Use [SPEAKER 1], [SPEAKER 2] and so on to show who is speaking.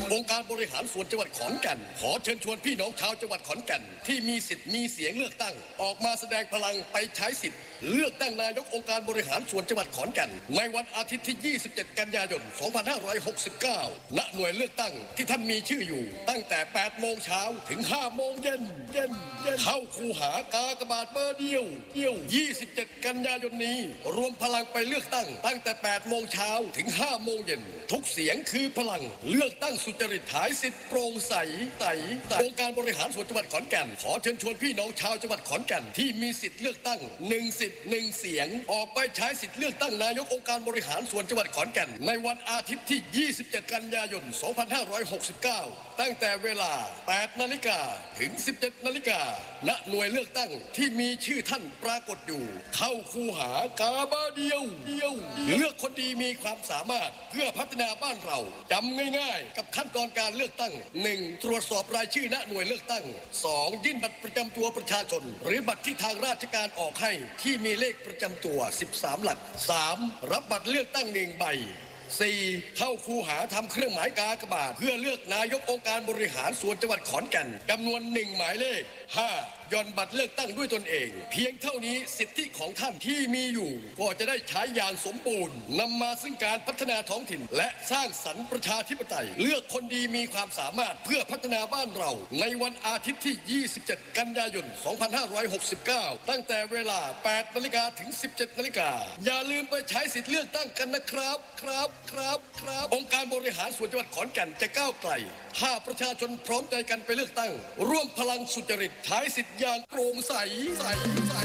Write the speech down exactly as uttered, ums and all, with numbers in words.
[SPEAKER 1] องค์การบริหารส่วนจังหวัดขอนแก่นขอเชิญชวนพี่น้องชาวจังหวัดขอนแก่นที่มีสิทธิ์มีเสียงเลือกตั้งออกมาแสดงพลังไปใช้สิทธิ์เลือกตั้งนายกองค์การบริหารส่วนจังหวัดขอนแก่นในวันอาทิตย์ที่ ยี่สิบเจ็ด กันยายน สองพันห้าร้อยหกสิบเก้า ณ หน่วยเลือกตั้งที่ท่านมีชื่ออยู่ตั้งแต่ แปด โมงเช้าถึง ห้า โมงเย็นเย็นเย็นเข้าคูหากากบาทเบอร์เดียวเดียว ยี่สิบเจ็ด กันยายนนี้รวมพลังไปเลือกตั้งตั้งแต่ แปด โมงเช้าถึง ห้า โมงเย็นทุกเสียงคือพลังเลือกตั้งสุจริตหายสิทธิ์โปร่งใสใสองค์การบริหารส่วนจังหวัดขอนแก่นขอเชิญชวนพี่น้องชาวจังหวัดขอนแก่นที่มีสิทธิ์เลือกตั้งหนึ่งสิทธิ์หนึ่งเสียงออกไปใช้สิทธิ์เลือกตั้งนายกองค์การบริหารส่วนจังหวัดขอนแก่นในวันอาทิตย์ที่ ยี่สิบเจ็ด กันยายน สองพันห้าร้อยหกสิบเก้า ตั้งแต่เวลา แปด นาฬิกาถึง สิบเจ็ด นาฬิกาณ หน่วยเลือกตั้งที่มีชื่อท่านปรากฏอยู่เข้าคูหากาบาเดียวเดียวเลือกคนดีมีความสามารถเพื่อพัฒนาบ้านเราจำง่ายๆกับขั้นตอนการเลือกตั้ง หนึ่ง ตรวจสอบรายชื่อณหน่วยเลือกตั้ง สอง ยื่นบัตรประจำตัวประชาชนหรือบัตรที่ทางราชการออกให้ที่มีเลขประจำตัว สิบสาม หลัก สาม รับบัตรเลือกตั้งหนึ่งใบ สี่ เข้าคูหาทำเครื่องหมายกากบาทเพื่อเลือกนายกองค์การบริหารส่วนจังหวัดขอนแก่นจำนวนหนึ่งหมายเลข ห้า ย่อนบัตรเลือกตั้งด้วยตนเองเพียงเท่านี้สิทธิของท่านที่มีอยู่ก็จะได้ใช้อย่างสมบูรณ์นำมาซึ่งการพัฒนาท้องถิ่นและสร้างสรรค์ประชาธิปไตยเลือกคนดีมีความสามารถเพื่อพัฒนาบ้านเราในวันอาทิตย์ที่ ยี่สิบเจ็ด กันยายน สองพันห้าร้อยหกสิบเก้า ตั้งแต่เวลา แปด นาฬิกาถึง สิบเจ็ด นาฬิกาอย่าลืมไปใช้สิทธิเลือกตั้งกันนะครับครับครับครับองค์การบริหารส่วนจังหวัดขอนแก่นจะก้าวไกลถ้าประชาชนพร้อมใจกันไปเลือกตั้งร่วมพลังสุจริตใช้สิทธิ์อย่างโปร่งใสใสใส